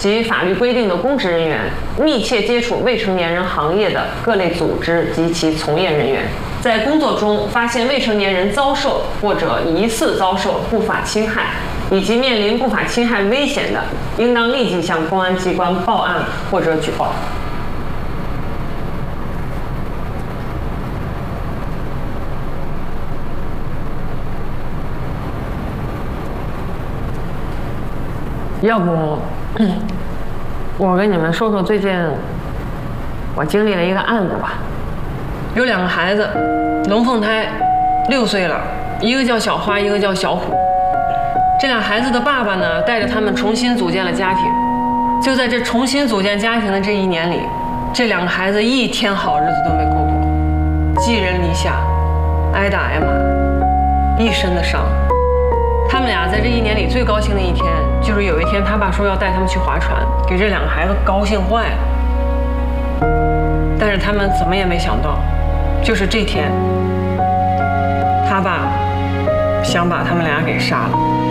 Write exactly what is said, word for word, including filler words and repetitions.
及法律规定的公职人员，密切接触未成年人行业的各类组织及其从业人员。在工作中发现未成年人遭受或者疑似遭受不法侵害，以及面临不法侵害危险的，应当立即向公安机关报案或者举报。要不，我跟你们说说最近我经历了一个案子吧。有两个孩子，龙凤胎，六岁了，一个叫小花，一个叫小虎。这俩孩子的爸爸呢，带着他们重新组建了家庭。就在这重新组建家庭的这一年里，这两个孩子一天好日子都没过过，寄人篱下，挨打挨骂，一身的伤。他们俩在这一年里最高兴的一天，就是有一天他爸说要带他们去划船，给这两个孩子高兴坏了。但是他们怎么也没想到，就是这天，他爸想把他们俩给杀了。